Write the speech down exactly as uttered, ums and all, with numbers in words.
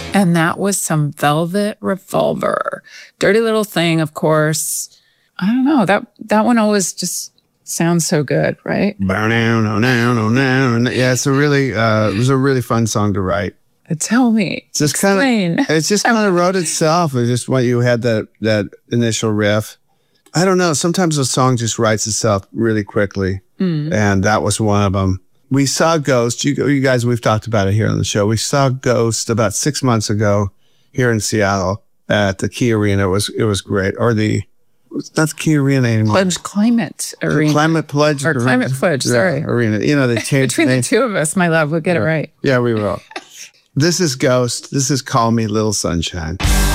And that was some Velvet Revolver. Dirty Little Thing, of course. I don't know. That that one always just sounds so good, right? Yeah, it's a really, uh, it was a really fun song to write. Tell me. It's just kind of, it's just kind of wrote itself. It just when you had that that initial riff. I don't know. Sometimes a song just writes itself really quickly, mm. and that was one of them. We saw Ghost. You, you guys, we've talked about it here on the show. We saw Ghost about six months ago here in Seattle at the Key Arena. It was it was great. Or the it's not the Key Arena anymore. Pledge Climate Arena. Climate Pledge or Climate Pledge. Sorry, yeah, Arena. You know they changed between the, the two of us, my love, we'll get yeah. it right. Yeah, we will. This is Ghost. This is Call Me Little Sunshine.